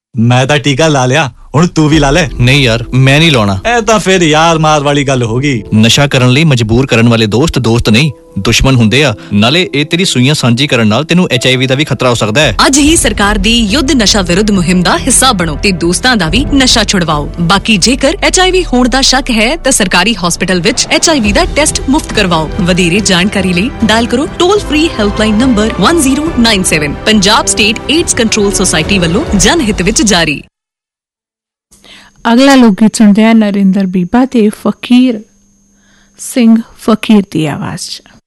मैं तो टीका ला लिया, हुण तू भी ला ले। नहीं यार, मैं नहीं लाउणा। ਇਹ ਤਾਂ ਫਿਰ ਯਾਰ ਮਾਰ ਵਾਲੀ ਗੱਲ ਹੋ ਗਈ। ਨਸ਼ਾ ਕਰਨ ਲਈ ਮਜਬੂਰ ਕਰਨ ਵਾਲੇ ਦੋਸਤ ਨਹੀਂ, ਦੁਸ਼ਮਣ ਹੁੰਦੇ ਆ। ਨਾਲੇ ਇਹ ਤੇਰੀ ਸੂਈਆਂ ਸਾਂਝੀ ਕਰਨ ਨਾਲ ਤੈਨੂੰ HIV ਦਾ ਵੀ ਖਤਰਾ ਹੋ ਸਕਦਾ ਹੈ। ਅੱਜ ਹੀ ਸਰਕਾਰ ਦੀ ਯੁੱਧ ਨਸ਼ਾ ਵਿਰੁੱਧ ਮੁਹਿੰਮ ਦਾ ਹਿੱਸਾ ਬਣੋ ਤੇ ਦੋਸਤਾਂ ਦਾ ਵੀ ਨਸ਼ਾ ਛੁਡਵਾਓ। ਬਾਕੀ ਜੇਕਰ HIV ਹੋਣ ਦਾ ਸ਼ੱਕ ਹੈ ਤਾਂ ਸਰਕਾਰੀ ਹਸਪਤਾਲ ਵਿੱਚ HIV ਦਾ ਟੈਸਟ ਮੁਫਤ ਕਰਵਾਓ। ਵਧੇਰੇ ਜਾਣਕਾਰੀ ਲਈ ਡਾਇਲ ਕਰੋ toll free helpline number 1097। Punjab state AIDS control society ਵੱਲੋਂ ਜਨਹਿਤ ਵਿੱਚ ਜਾਰੀ। अगला लोक गीत सुनते हैं नरेंद्र बीबा ते फकीर सिंह फकीर की आवाज।